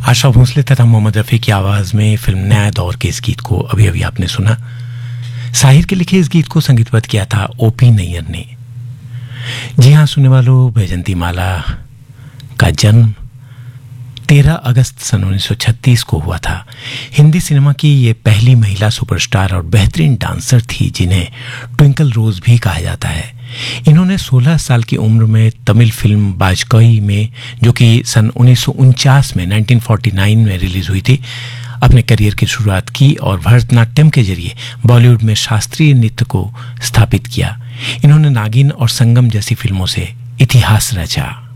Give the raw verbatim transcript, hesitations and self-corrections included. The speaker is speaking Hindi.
आशा भोसले तथा मोहम्मद रफ़ी की आवाज़ में फिल्म नया दौर के इस गीत को अभी अभी आपने सुना। साहिर के लिखे इस गीत को संगीतबद्ध किया था ओपी नैयर ने। जी हाँ सुनने वालों, बैजंती माला का जन्म तेरह अगस्त सन उन्नीस सौ छत्तीस को हुआ था। हिंदी सिनेमा की ये पहली महिला सुपरस्टार और बेहतरीन डांसर थी जिन्हें ट्विंकल रोज भी कहा जाता है। इन्होंने सोलह साल की उम्र में तमिल फिल्म बाजकोई में, जो कि सन उन्नीस सौ उनचास में उन्नीस सौ उनचास में रिलीज हुई थी, अपने करियर की शुरुआत की और भरतनाट्यम के जरिए बॉलीवुड में शास्त्रीय नृत्य को स्थापित किया। इन्होंने नागिन और संगम जैसी फिल्मों से इतिहास रचा।